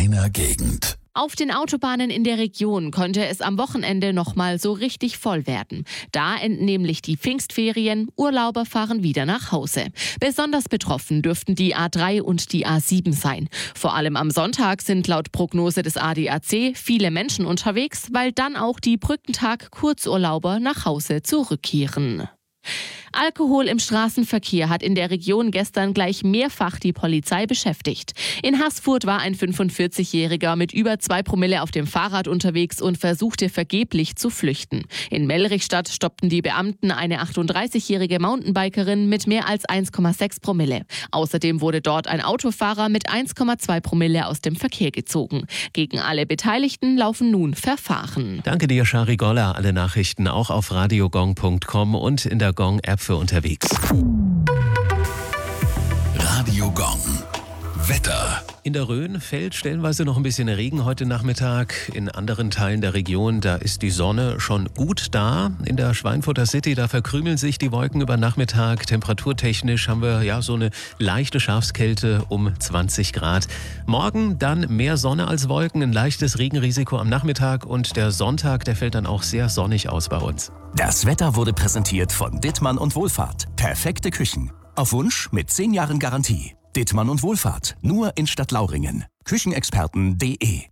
deiner Gegend. Auf den Autobahnen in der Region könnte es am Wochenende nochmal so richtig voll werden. Da enden nämlich die Pfingstferien, Urlauber fahren wieder nach Hause. Besonders betroffen dürften die A3 und die A7 sein. Vor allem am Sonntag sind laut Prognose des ADAC viele Menschen unterwegs, weil dann auch die Brückentag-Kurzurlauber nach Hause zurückkehren. Alkohol im Straßenverkehr hat in der Region gestern gleich mehrfach die Polizei beschäftigt. In Haßfurt war ein 45-Jähriger mit über 2 Promille auf dem Fahrrad unterwegs und versuchte vergeblich zu flüchten. In Mellrichstadt stoppten die Beamten eine 38-jährige Mountainbikerin mit mehr als 1,6 Promille. Außerdem wurde dort ein Autofahrer mit 1,2 Promille aus dem Verkehr gezogen. Gegen alle Beteiligten laufen nun Verfahren. Danke dir, Shari Goller. Alle Nachrichten auch auf radiogong.com und in der Gong-App für unterwegs. Radio Gong. Wetter. In der Rhön fällt stellenweise noch ein bisschen Regen heute Nachmittag. In anderen Teilen der Region, da ist die Sonne schon gut da. In der Schweinfurter City, da verkrümeln sich die Wolken über Nachmittag. Temperaturtechnisch haben wir ja so eine leichte Schafskälte um 20 Grad. Morgen dann mehr Sonne als Wolken, ein leichtes Regenrisiko am Nachmittag. Und der Sonntag, der fällt dann auch sehr sonnig aus bei uns. Das Wetter wurde präsentiert von Dittmann und Wohlfahrt. Perfekte Küchen. Auf Wunsch mit 10 Jahren Garantie. Dittmann und Wohlfahrt. Nur in Stadtlauringen. Küchenexperten.de.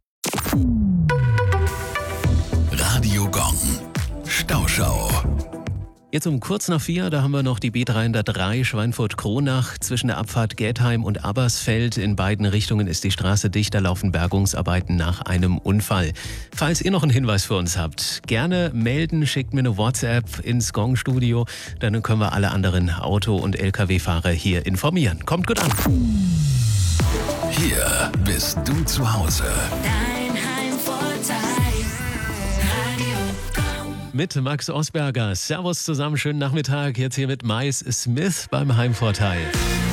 Radio Gong. Stauschau. Jetzt um kurz nach 4, da haben wir noch die B303 Schweinfurt-Kronach zwischen der Abfahrt Geldheim und Abersfeld. In beiden Richtungen ist die Straße dicht, da laufen Bergungsarbeiten nach einem Unfall. Falls ihr noch einen Hinweis für uns habt, gerne melden, schickt mir eine WhatsApp ins Gong-Studio, dann können wir alle anderen Auto- und Lkw-Fahrer hier informieren. Kommt gut an. Hier bist du zu Hause. Dein Heimvorteil. Radio Gong. Mit Max Osberger. Servus zusammen, schönen Nachmittag. Jetzt hier mit Mais Smith beim Heimvorteil.